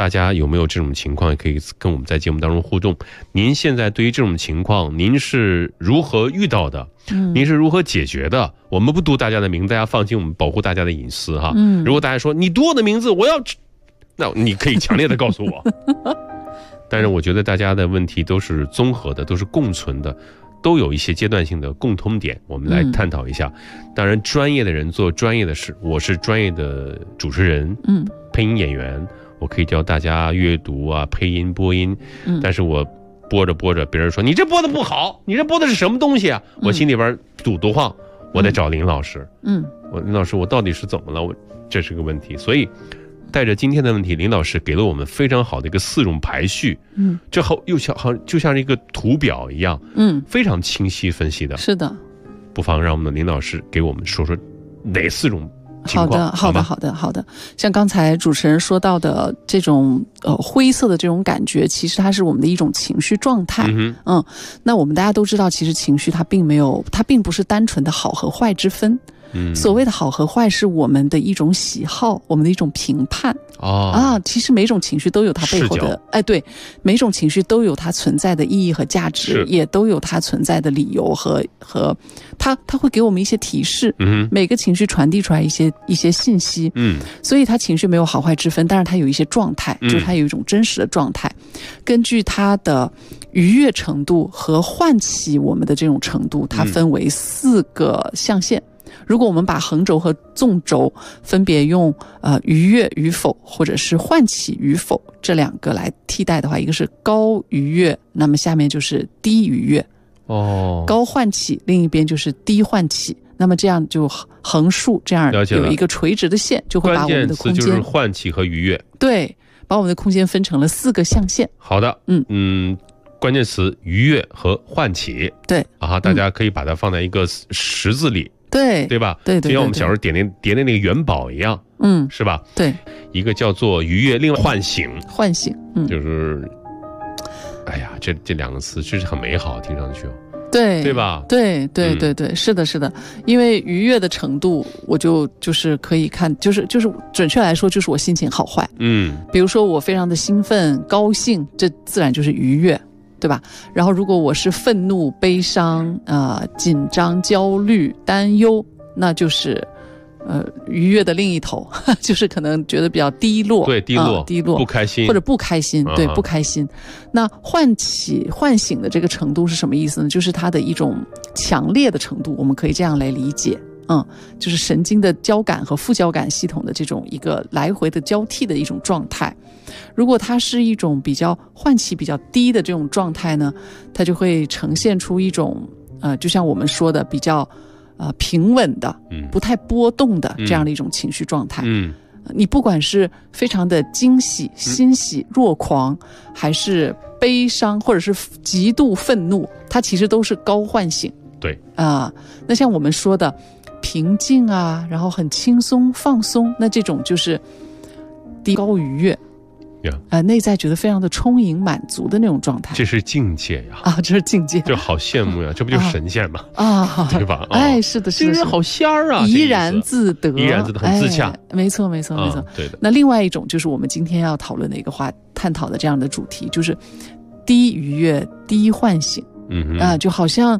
大家有没有这种情况，也可以跟我们在节目当中互动。您现在对于这种情况，您是如何遇到的？您是如何解决的？我们不读大家的名字，大家放心，我们保护大家的隐私哈。如果大家说你读我的名字，我要，那你可以强烈的告诉我。但是我觉得大家的问题都是综合的，都是共存的，都有一些阶段性的共通点，我们来探讨一下。当然，专业的人做专业的事，我是专业的主持人，配音演员，我可以教大家阅读啊、配音、播音。但是我播着播着，别人说你这播的不好，你这播的是什么东西啊？我心里边堵慌，我得找林老师。林老师，我到底是怎么了？这是个问题，所以。带着今天的问题，林老师给了我们非常好的一个4种排序，这就像一个图表一样，非常清晰分析的。 是的， 不妨让我们的林老师给我们说说哪4种情况。 好的。像刚才主持人说到的这种灰色的这种感觉，其实它是我们的一种情绪状态。那我们大家都知道，其实情绪它并不是单纯的好和坏之分。所谓的好和坏是我们的一种喜好，我们的一种评判。其实每种情绪都有它背后的，对，每种情绪都有它存在的意义和价值，也都有它存在的理由和它会给我们一些提示。每个情绪传递出来一些信息。所以它情绪没有好坏之分，但是它有一些状态，就是它有一种真实的状态。根据它的愉悦程度和唤起我们的这种程度，它分为4个象限。如果我们把横轴和纵轴分别用愉悦与否或者是唤起与否这2个来替代的话，一个是高愉悦，那么下面就是低愉悦。高唤起，另一边就是低唤起。那么这样就横竖这样有一个垂直的线，就会把我们的空间，关键词就是唤起和愉悦。对， 把我们的空间分成了4个象限。 好的，关键词愉悦和唤起。对大家可以把它放在一个十字里。对吧？对，就像我们小时候叠的那个元宝一样，是吧？对，一个叫做愉悦，另外唤醒，就是，哎呀，这2个词确实很美好，听上去，对吧？对，是的，因为愉悦的程度，我就是可以看，就是准确来说，就是我心情好坏，比如说我非常的兴奋、高兴，这自然就是愉悦。对吧？然后如果我是愤怒、悲伤、紧张、焦虑、担忧，那就是愉悦的另一头，就是可能觉得比较低落，对，低落，不开心，或者不开心，对，不开心。那唤醒的这个程度是什么意思呢？就是它的一种强烈的程度，我们可以这样来理解。就是神经的交感和副交感系统的这种一个来回的交替的一种状态。如果它是一种比较唤起比较低的这种状态呢，它就会呈现出一种就像我们说的比较平稳的，不太波动的这样的一种情绪状态。你不管是非常的惊喜、欣喜、若狂，还是悲伤，或者是极度愤怒，它其实都是高唤醒。对那像我们说的平静啊，然后很轻松放松，那这种就是低高愉悦，内在觉得非常的充盈满足的那种状态。这是境界呀！这是境界，就好羡慕呀！这不就是神仙吗？对吧？是的，这人好仙儿啊！怡然自得，很自洽。没错。对的。那另外一种就是我们今天要讨论的一个探讨的这样的主题，就是低愉悦、低唤醒。就好像